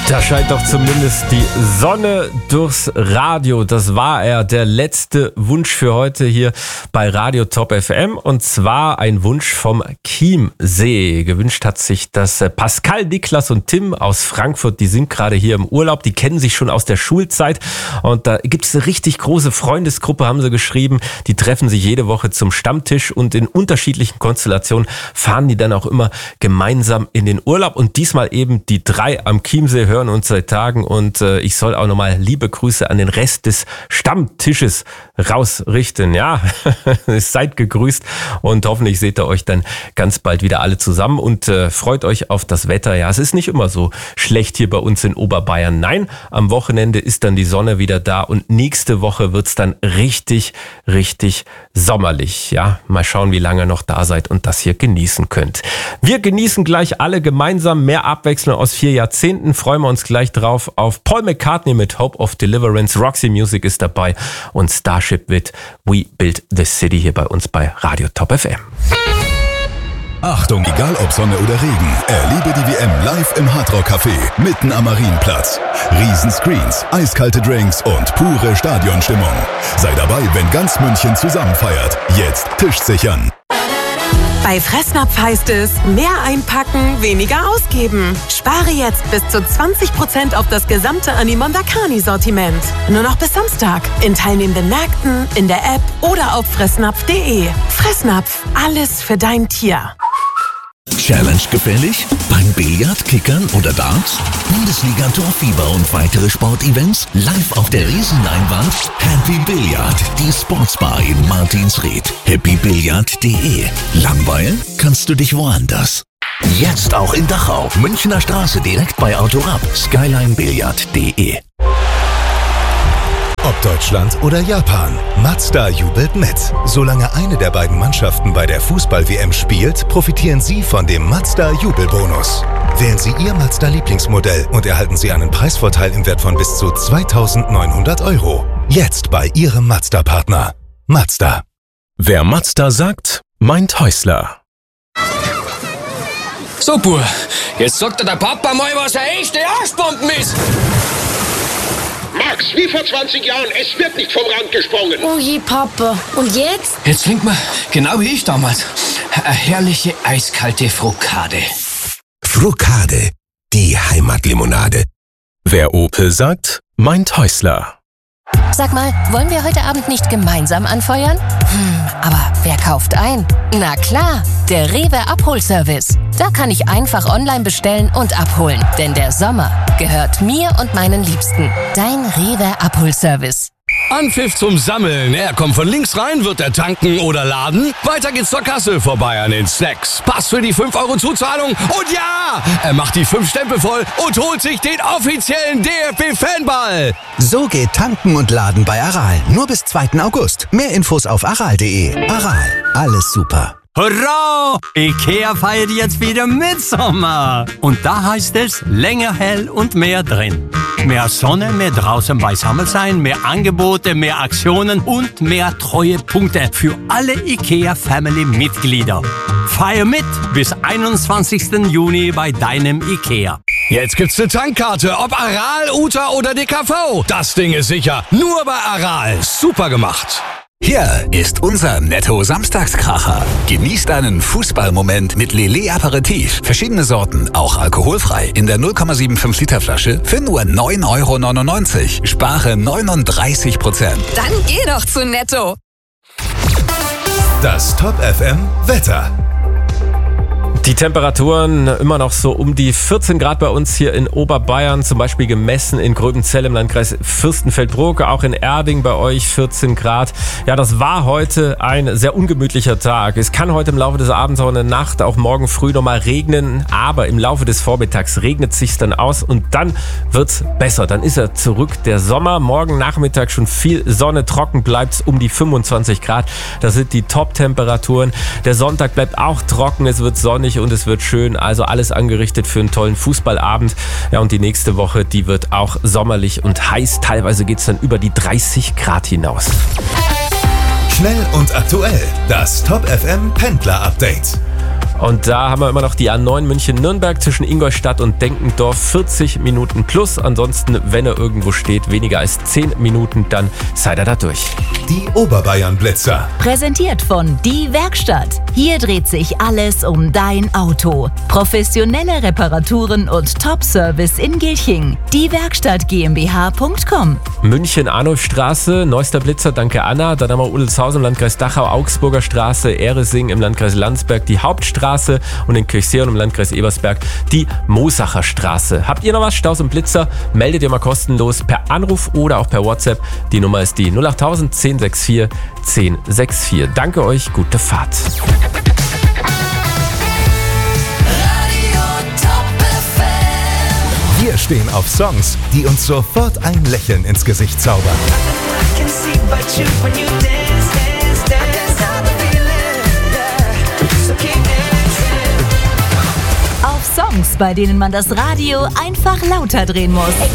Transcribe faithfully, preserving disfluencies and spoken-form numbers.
Da scheint doch zumindest die Sonne durchs Radio. Das war er, der letzte Wunsch für heute hier bei Radio Top F M. Und zwar ein Wunsch vom Chiemsee. Gewünscht hat sich das Pascal, Niklas und Tim aus Frankfurt. Die sind gerade hier im Urlaub. Die kennen sich schon aus der Schulzeit. Und da gibt es eine richtig große Freundesgruppe, haben sie geschrieben. Die treffen sich jede Woche zum Stammtisch. Und in unterschiedlichen Konstellationen fahren die dann auch immer gemeinsam in den Urlaub. Und diesmal eben die drei am Chiemsee hören uns seit Tagen und äh, ich soll auch nochmal liebe Grüße an den Rest des Stammtisches rausrichten. Ja, seid gegrüßt und hoffentlich seht ihr euch dann ganz bald wieder alle zusammen und äh, freut euch auf das Wetter. Ja, es ist nicht immer so schlecht hier bei uns in Oberbayern. Nein, am Wochenende ist dann die Sonne wieder da und nächste Woche wird's dann richtig, richtig sommerlich. Ja, mal schauen, wie lange ihr noch da seid und das hier genießen könnt. Wir genießen gleich alle gemeinsam mehr Abwechslung aus vier Jahrzehnten. Freuen wir uns gleich drauf auf Paul McCartney mit Hope of Deliverance. Roxy Music ist dabei und Starship mit We Build the City hier bei uns bei Radio Top F M. Achtung, egal ob Sonne oder Regen, erlebe die W M live im Hardrock Café mitten am Marienplatz. Riesenscreens, eiskalte Drinks und pure Stadionstimmung. Sei dabei, wenn ganz München zusammen feiert. Jetzt Tisch sichern. Bei Fressnapf heißt es, mehr einpacken, weniger ausgeben. Spare jetzt bis zu zwanzig Prozent auf das gesamte Animonda Carni-Sortiment. Nur noch bis Samstag. In teilnehmenden Märkten, in der App oder auf fressnapf punkt de. Fressnapf, alles für dein Tier. Challenge gefällig? Beim Billard, Kickern oder Darts? Bundesliga Torfieber und weitere Sportevents live auf der Riesenleinwand? Happy Billard, die Sportsbar in Martinsried. happy billard punkt de. Langweilen? Kannst du dich woanders. Jetzt auch in Dachau, Münchner Straße direkt bei Autorab. skyline billard punkt de. Ob Deutschland oder Japan, Mazda jubelt mit. Solange eine der beiden Mannschaften bei der Fußball-W M spielt, profitieren Sie von dem Mazda-Jubelbonus. Wählen Sie Ihr Mazda-Lieblingsmodell und erhalten Sie einen Preisvorteil im Wert von bis zu zweitausendneunhundert Euro. Jetzt bei Ihrem Mazda-Partner. Mazda. Wer Mazda sagt, meint Häusler. So, Bub, jetzt sagt dir der Papa mal, was eine echte Arschbomben ist. Max, wie vor zwanzig Jahren, es wird nicht vom Rand gesprungen. Oh je, Papa. Und jetzt? Jetzt trinkt man, genau wie ich damals, eine herrliche eiskalte Frokade. Frokade, die Heimatlimonade. Wer Opel sagt, meint Häusler. Sag mal, wollen wir heute Abend nicht gemeinsam anfeuern? Hm, aber wer kauft ein? Na klar, der Rewe Abholservice. Da kann ich einfach online bestellen und abholen. Denn der Sommer gehört mir und meinen Liebsten. Dein Rewe Abholservice. Anpfiff zum Sammeln. Er kommt von links rein, wird er tanken oder laden. Weiter geht's zur Kasse, vorbei an den Snacks. Pass für die fünf Euro Zuzahlung. Und ja, er macht die fünf Stempel voll und holt sich den offiziellen D F B-Fanball. So geht Tanken und Laden bei Aral. Nur bis zweiten August. Mehr Infos auf aral punkt de. Aral, alles super. Hurra! Ikea feiert jetzt wieder Mitsommer. Und da heißt es länger hell und mehr drin. Mehr Sonne, mehr draußen beisammen sein, mehr Angebote, mehr Aktionen und mehr Treuepunkte für alle Ikea-Family-Mitglieder. Feier mit bis einundzwanzigsten Juni bei deinem Ikea. Jetzt gibt's eine Tankkarte, ob Aral, Uta oder D K V. Das Ding ist sicher. Nur bei Aral. Super gemacht. Hier ist unser Netto-Samstagskracher. Genießt einen Fußballmoment mit Lillet Aperitif. Verschiedene Sorten, auch alkoholfrei. In der null Komma fünfundsiebzig Liter Flasche für nur neun Euro neunundneunzig. Spare neununddreißig Prozent. Dann geh doch zu Netto. Das Top F M Wetter. Die Temperaturen immer noch so um die vierzehn Grad bei uns hier in Oberbayern, zum Beispiel gemessen in Gröbenzell im Landkreis Fürstenfeldbruck, auch in Erding bei euch vierzehn Grad. Ja, das war heute ein sehr ungemütlicher Tag. Es kann heute im Laufe des Abends, auch in der Nacht, auch morgen früh nochmal regnen, aber im Laufe des Vormittags regnet es sich dann aus und dann wird's besser. Dann ist er zurück, der Sommer. Morgen Nachmittag schon viel Sonne, trocken bleibt's um die fünfundzwanzig Grad. Das sind die Top-Temperaturen. Der Sonntag bleibt auch trocken, es wird sonnig und es wird schön, also alles angerichtet für einen tollen Fußballabend. Ja, und die nächste Woche, die wird auch sommerlich und heiß. Teilweise geht es dann über die dreißig Grad hinaus. Schnell und aktuell, das Top F M Pendler Update. Und da haben wir immer noch die A neun München-Nürnberg zwischen Ingolstadt und Denkendorf, vierzig Minuten plus. Ansonsten, wenn er irgendwo steht, weniger als zehn Minuten, dann seid ihr da durch. Die Oberbayern-Blitzer. Präsentiert von Die Werkstatt. Hier dreht sich alles um dein Auto. Professionelle Reparaturen und Top-Service in Gilching. Die Werkstatt GmbH Punkt com. München-Arnulfstraße, neuester Blitzer, danke Anna. Dann haben wir Udelshausen im Landkreis Dachau, Augsburger Straße, Ehresing im Landkreis Landsberg, die Hauptstraße und in Kirchseeon im Landkreis Ebersberg die Mosacher Straße. Habt ihr noch was? Staus und Blitzer? Meldet ihr mal kostenlos per Anruf oder auch per WhatsApp. Die Nummer ist die null achttausend zehn sechs vier zehn sechs vier. Danke euch, gute Fahrt. Wir stehen auf Songs, die uns sofort ein Lächeln ins Gesicht zaubern. Auf Songs, bei denen man das Radio einfach lauter drehen muss.